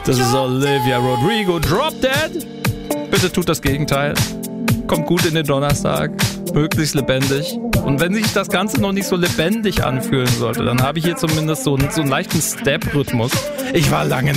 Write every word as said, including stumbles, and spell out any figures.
Das ist Olivia Rodrigo. Drop Dead. Bitte tut das Gegenteil. Kommt gut in den Donnerstag. Möglichst lebendig. Und wenn sich das Ganze noch nicht so lebendig anfühlen sollte, dann habe ich hier zumindest so, so einen leichten Step-Rhythmus. Ich war lange